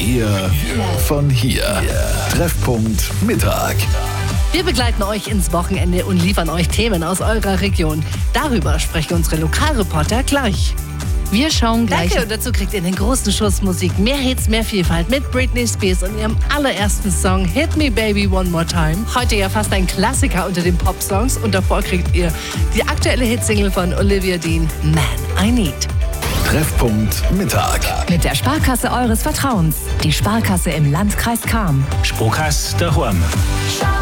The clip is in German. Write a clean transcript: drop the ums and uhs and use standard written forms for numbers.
Wir von hier. Treffpunkt Mittag. Wir begleiten euch ins Wochenende und liefern euch Themen aus eurer Region. Darüber sprechen unsere Lokalreporter gleich. Wir schauen gleich. Danke, und dazu kriegt ihr den großen Schuss Musik. Mehr Hits, mehr Vielfalt mit Britney Spears und ihrem allerersten Song Hit Me Baby One More Time. Heute ja fast ein Klassiker unter den Pop-Songs und davor kriegt ihr die aktuelle Hitsingle von Olivia Dean, Man I Need. Treffpunkt Mittag. Mit der Sparkasse eures Vertrauens. Die Sparkasse im Landkreis Cham. Sparkasse daheim.